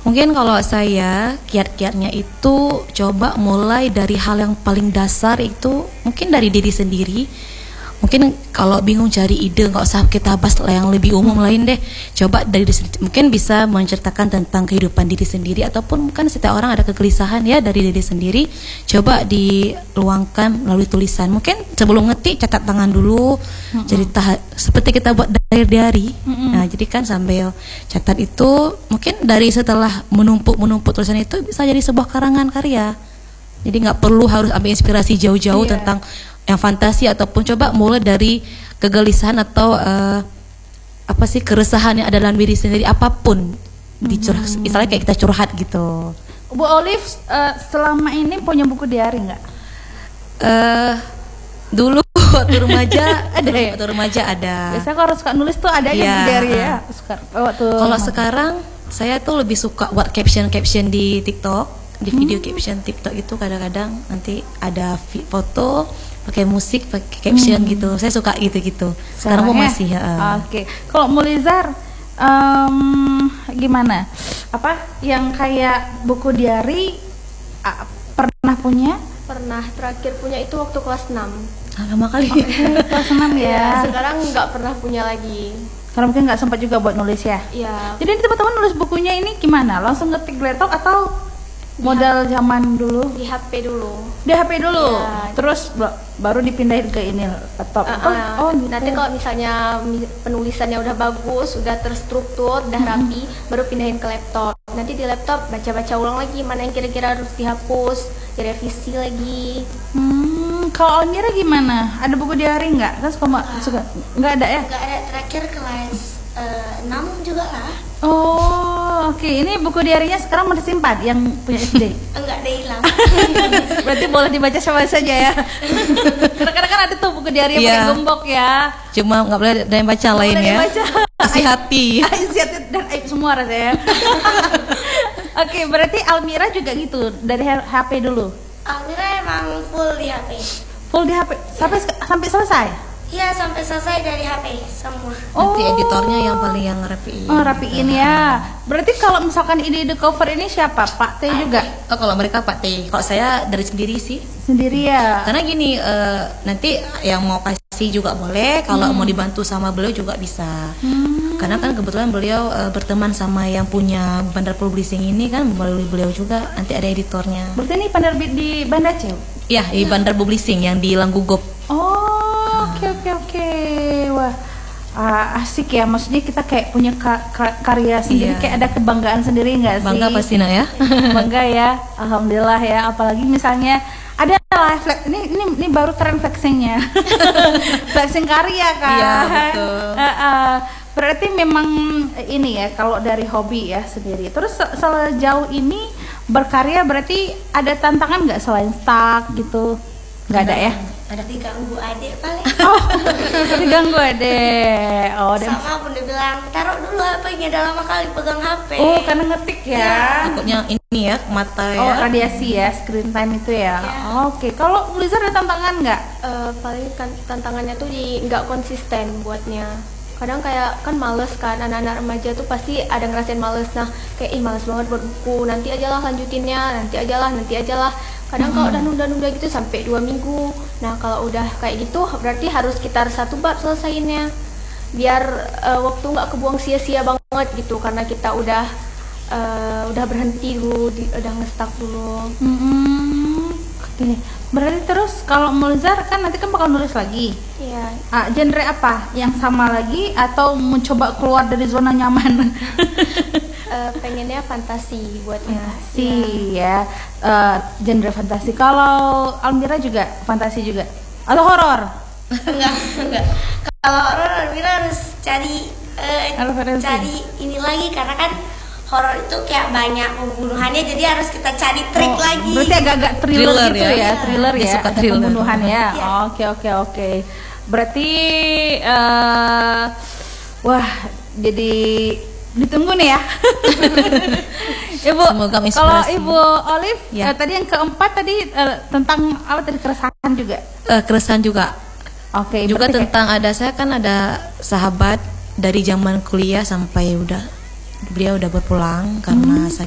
Mungkin kalau saya kiat-kiatnya itu coba mulai dari hal yang paling dasar, itu mungkin dari diri sendiri. Mungkin kalau bingung cari ide, nggak usah kita bahas yang lebih umum lain deh. Coba dari diri sendiri. Mungkin bisa menceritakan tentang kehidupan diri sendiri, ataupun kan setiap orang ada kegelisahan ya dari diri sendiri. Coba diluangkan melalui tulisan. Mungkin sebelum ngetik catat tangan dulu, cerita seperti kita buat diary. Nah, jadi kan sambil catat itu, mungkin dari setelah menumpuk tulisan itu bisa jadi sebuah karangan karya. Jadi nggak perlu harus ambil inspirasi jauh-jauh tentang yang fantasi, ataupun coba mulai dari kegelisahan atau keresahan yang ada dalam diri sendiri, apapun dicurah, misalnya kayak kita curhat gitu. Bu Olive selama ini punya buku diary nggak? Dulu waktu remaja ada ya? Waktu remaja ada. Biasanya kalau suka nulis tuh ada aja buku diary ya. Kalau sekarang saya tuh lebih suka buat caption di TikTok, di video caption TikTok itu kadang-kadang nanti ada foto pakai musik, pakai caption gitu. Saya suka gitu-gitu. Sekarang pun masih. Oke. Kalau Mulizar gimana? Apa yang kayak buku diary pernah punya? Pernah, terakhir punya itu waktu kelas 6. Lama kali. Kelas 6 ya. Sekarang nggak pernah punya lagi. Karena mungkin nggak sempat juga buat nulis ya. Iya. Jadi teman-teman nulis bukunya ini gimana? Langsung ngetik laptop atau modal zaman dulu? Di HP dulu. Di HP dulu. Ya. Terus baru dipindahin ke ini laptop. Gitu. Nanti kalau misalnya penulisannya udah bagus, udah terstruktur, udah rapi, baru pindahin ke laptop. Nanti di laptop baca-baca ulang lagi mana yang kira-kira harus dihapus, direvisi lagi. Kalau Almira gimana? Ada buku diary nggak? Kan suka nggak ada ya? Nggak ada, terakhir kelas 6 juga lah. Oh, oke. Ini buku diarinya sekarang mau disimpan yang punya SD? Enggak ada, hilang. Berarti boleh dibaca sama saja ya. Kadang-kadang kan ada tuh buku diary yang pakai gembok ya. Cuma nggak boleh ada yang baca lain ya. Isi hati. Isi hati dan aib semua rasanya. Oke, berarti Almira juga gitu dari HP dulu. Almira emang full di HP. Full di HP sampai selesai. Iya, sampai selesai dari HP semua. Nanti editornya yang paling yang rapiin. Oh, rapiin ya. Berarti kalau misalkan ide-ide cover ini siapa? Pak T juga? Oh, kalau mereka Pak T. Kalau saya dari sendiri sih. Sendiri ya. Karena gini, nanti yang mau kasih juga boleh. Kalau mau dibantu sama beliau juga bisa. Karena kan kebetulan beliau berteman sama yang punya Bandar Publishing ini kan, melalui beliau juga nanti ada editornya. Berarti ini penerbit di Banda Aceh? Iya, di Bandar Publishing yang di Langgugop. Oh, oke. Wah, asik ya. Maksudnya kita kayak punya karya sendiri, kayak ada kebanggaan sendiri nggak sih? Bangga pasti nak ya. Bangga ya, alhamdulillah ya. Apalagi misalnya ada ini baru tren flexingnya, flexing karya kan? Iya, betul. Berarti memang ini ya, kalau dari hobi ya sendiri. Terus sejauh ini berkarya berarti ada tantangan nggak selain stuck gitu? Nggak ada ya? Ada diganggu adik paling. Oh, diganggu adik. Oh, sama bunda bilang taruh dulu HP-nya, udah lama kali pegang HP. Oh, karena ngetik ya. Takutnya ini ya mata ya. Oh, radiasi ya, screen time itu ya. Oke. Kalau Mulizar ada tantangan nggak? Paling kan tantangannya tuh nggak konsisten buatnya. Kadang kayak kan males kan, anak-anak remaja tuh pasti ada ngerasain males. Nah, kayak males banget buat buku, nanti ajalah lanjutinnya, nanti ajalah. Kadang kalau udah nunda-nunda gitu sampai 2 minggu. Nah, kalau udah kayak gitu berarti harus sekitar 1 bab selesaiinnya. Biar waktu nggak kebuang sia-sia banget gitu, karena kita udah berhenti dulu, udah nge-stuck dulu. Oke. Berarti terus kalau Mulizar kan nanti kan bakal nulis lagi. Iya. Genre apa? Yang sama lagi atau mencoba keluar dari zona nyaman? Pengennya fantasi buatnya. Fantasi ya. Genre fantasi. Kalau Almira juga fantasi juga atau horor? Enggak. Kalau horor Almira harus cari ini lagi, karena kan horor itu kayak banyak pembunuhannya, jadi harus kita cari trik lagi. Berarti agak-agak thriller gitu ya, thriller ya, suka thriller. Pembunuhan ya. Ya. Oke. Berarti wah, jadi ditunggu nih ya. Ibu, semoga menginspirasi. kalau Ibu Olive ya. tadi yang keempat tadi tentang apa tadi, keresahan juga? Keresahan juga. Oke. Juga tentang saya kan ada sahabat dari zaman kuliah sampai beliau udah berpulang karena